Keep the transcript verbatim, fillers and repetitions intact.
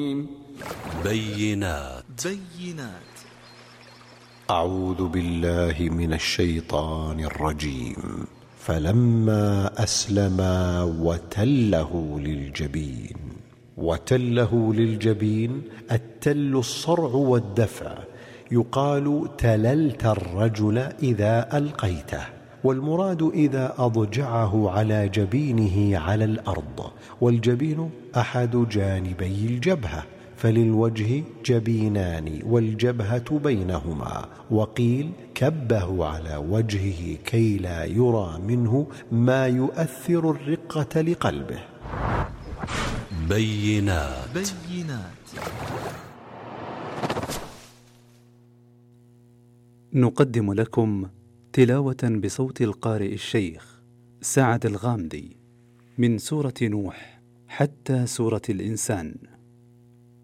بينات بينات أعوذ بالله من الشيطان الرجيم. فلما أسلما وتله للجبين. وتله للجبين التل الصرع والدفع، يقال تللت الرجل إذا ألقيته، والمراد إذا أضجعه على جبينه على الأرض، والجبين أحد جانبي الجبهة، فللوجه جبينان والجبهة بينهما، وقيل كبه على وجهه كي لا يرى منه ما يؤثر الرقة لقلبه. بينات بينات نقدم لكم تلاوة بصوت القارئ الشيخ سعد الغامدي من سورة نوح حتى سورة الإنسان.